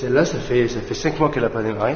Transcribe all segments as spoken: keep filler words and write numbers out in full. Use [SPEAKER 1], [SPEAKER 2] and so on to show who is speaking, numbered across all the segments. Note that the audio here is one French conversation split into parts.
[SPEAKER 1] Celle-là, ça fait, ça fait cinq mois qu'elle n'a pas démarré.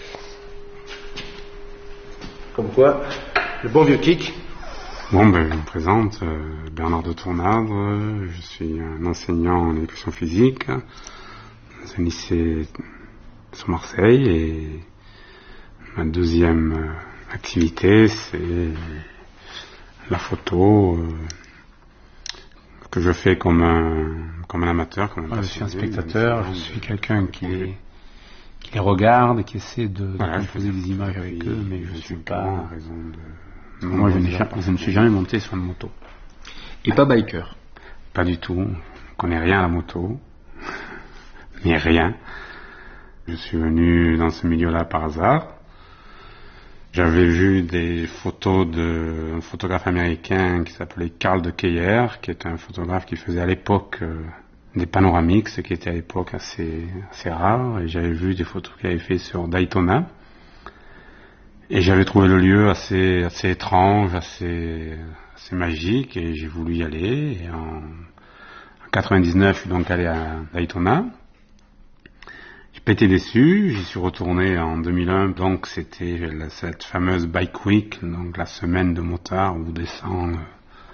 [SPEAKER 1] Comme quoi, le bon vieux kick.
[SPEAKER 2] Bon, ben, je me présente, euh, Bernard de Tournadre, je suis un enseignant en éducation physique dans un lycée sur Marseille, et ma deuxième euh, activité, c'est la photo, euh, que je fais comme un, comme un amateur, comme un
[SPEAKER 3] Moi, je suis un spectateur, je suis quelqu'un qui les, qui les regarde et qui essaie de, de
[SPEAKER 2] voilà,
[SPEAKER 3] composer des images avec eux, mais je ne suis pas...
[SPEAKER 2] à raison de...
[SPEAKER 3] Moi, je, je ne suis jamais monté sur une moto.
[SPEAKER 4] Et pas biker?
[SPEAKER 2] Pas du tout. Je connais rien à la moto. Mais rien. Je suis venu dans ce milieu-là par hasard. J'avais vu des photos d'un photographe américain qui s'appelait Carl de Keyer, qui est un photographe qui faisait à l'époque euh, des panoramiques, ce qui était à l'époque assez, assez rare. Et j'avais vu des photos qu'il avait fait sur Daytona. Et j'avais trouvé le lieu assez, assez étrange, assez, assez magique, et j'ai voulu y aller. Et en, en quatre-vingt-dix-neuf, je suis donc allé à Daytona. J'ai pas été déçu, j'y suis retourné en deux mille un, donc c'était la, cette fameuse Bike Week, donc la semaine de motard où descend euh,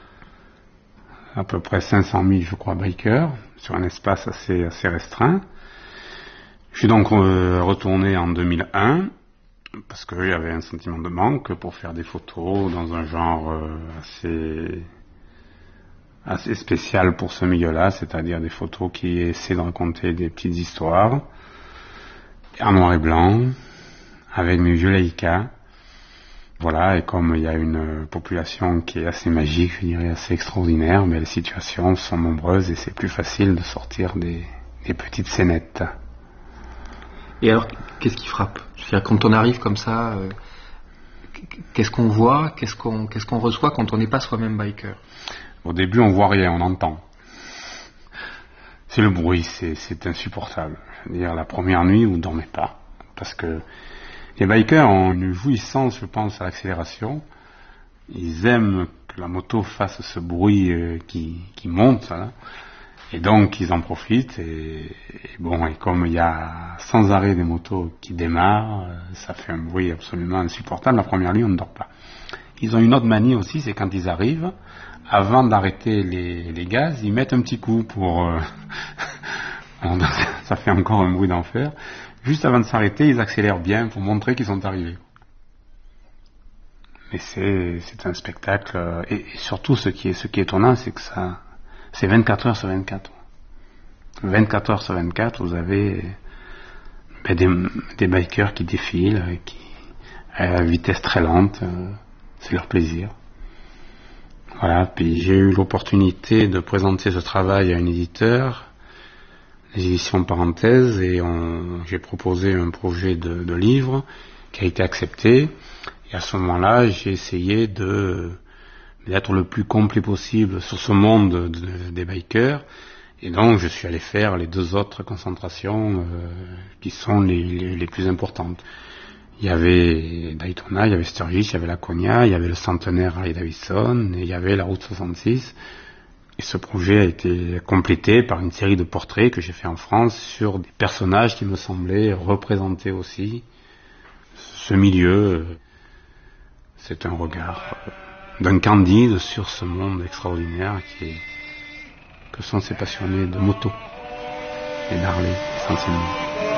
[SPEAKER 2] à peu près cinq cent mille, je crois, bikers, sur un espace assez, assez restreint. Je suis donc euh, retourné en deux mille un, parce qu'il y avait un sentiment de manque pour faire des photos dans un genre euh, assez, assez spécial pour ce milieu-là, c'est-à-dire des photos qui essaient de raconter des petites histoires, en noir et blanc, avec mes vieux Leica. Voilà, et comme il y a une population qui est assez magique, je dirais assez extraordinaire, mais les situations sont nombreuses et c'est plus facile de sortir des, des petites scénettes.
[SPEAKER 4] Et alors, qu'est-ce qui frappe? C'est-à-dire, quand on arrive comme ça, euh, qu'est-ce qu'on voit, qu'est-ce qu'on, qu'est-ce qu'on reçoit quand on n'est pas soi-même biker?
[SPEAKER 2] Au début, on voit rien, on entend. C'est le bruit, c'est, c'est insupportable. Je veux dire, la première nuit, vous ne dormez pas. Parce que les bikers ont une jouissance, je pense, à l'accélération. Ils aiment que la moto fasse ce bruit euh, qui, qui monte, hein. Et donc, ils en profitent, et, et bon, et comme il y a sans arrêt des motos qui démarrent, ça fait un bruit absolument insupportable. La première nuit, on ne dort pas. Ils ont une autre manie aussi, c'est quand ils arrivent, avant d'arrêter les, les gaz, ils mettent un petit coup pour... Euh, ça fait encore un bruit d'enfer. Juste avant de s'arrêter, ils accélèrent bien pour montrer qu'ils sont arrivés. Mais c'est, c'est un spectacle, et, et surtout ce qui est, ce qui est étonnant, c'est que ça... C'est vingt-quatre heures sur vingt-quatre. vingt-quatre heures sur vingt-quatre, vous avez ben, des, des bikers qui défilent, qui, à vitesse très lente, euh, c'est leur plaisir. Voilà, puis j'ai eu l'opportunité de présenter ce travail à un éditeur, les éditions Parenthèses, et on, j'ai proposé un projet de, de livre qui a été accepté. Et à ce moment-là, j'ai essayé de... d'être le plus complet possible sur ce monde de, de, des bikers, et donc je suis allé faire les deux autres concentrations euh, qui sont les, les, les plus importantes. Il y avait Daytona, il y avait Sturgis, il y avait Laconia, il y avait le centenaire Harley-Davidson, et il y avait la route soixante-six, et ce projet a été complété par une série de portraits que j'ai fait en France sur des personnages qui me semblaient représenter aussi ce milieu. C'est un regard d'un candide sur ce monde extraordinaire qui est, que sont ces passionnés de moto et d'Harley essentiellement.